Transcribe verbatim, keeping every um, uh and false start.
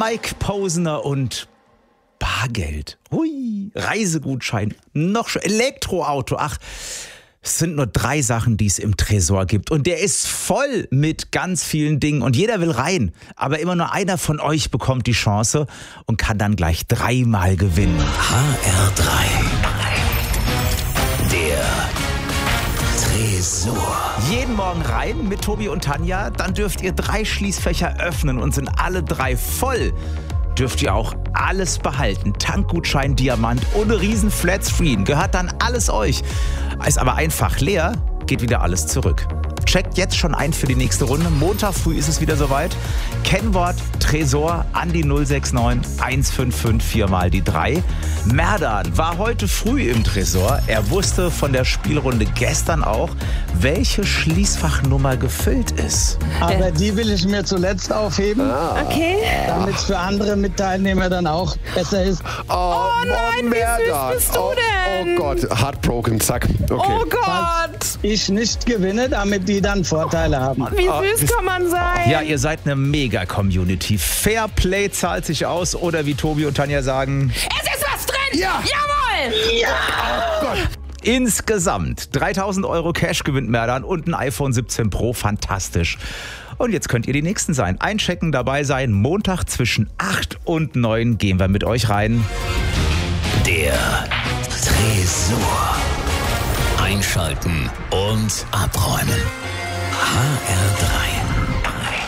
Mike Posner und Bargeld. Hui, Reisegutschein, noch schon Elektroauto. Ach, es sind nur drei Sachen, die es im Tresor gibt. Und der ist voll mit ganz vielen Dingen. Und jeder will rein. Aber immer nur einer von euch bekommt die Chance und kann dann gleich dreimal gewinnen. H R drei. Der Tresor. Jeden Morgen rein mit Tobi und Tanja. Dann dürft ihr drei Schließfächer öffnen und sind alle drei voll. Dürft ihr auch alles behalten. Tankgutschein, Diamant ohne riesen Flatscreen. Gehört dann alles euch. Ist aber einfach leer, geht wieder alles zurück. Checkt jetzt schon ein für die nächste Runde. Montag früh ist es wieder soweit. Kennwort Tresor an die null sechs neun eins fünf fünf vier mal die drei. Merdan war heute früh im Tresor. Er wusste von der Spielrunde gestern auch, welche Schließfachnummer gefüllt ist. Aber die will ich mir zuletzt aufheben, Okay. damit es für andere Mitteilnehmer dann auch besser ist. Oh, nein, wie süß bist du oh, denn? Oh Gott, heartbroken, zack. Okay. Oh Gott. Falls ich nicht gewinne, damit die dann Vorteile haben. Wie süß kann man sein? Ja, ihr seid eine Mega-Community. Fairplay zahlt sich aus oder wie Tobi und Tanja sagen... Es ist was drin! Ja. Jawohl! Insgesamt dreitausend Euro Cash gewinnt Merdan und ein iPhone siebzehn Pro. Fantastisch. Und jetzt könnt ihr die Nächsten sein. Einchecken, dabei sein. Montag zwischen acht und neun gehen wir mit euch rein. Der Tresor. Einschalten und abräumen. H R drei.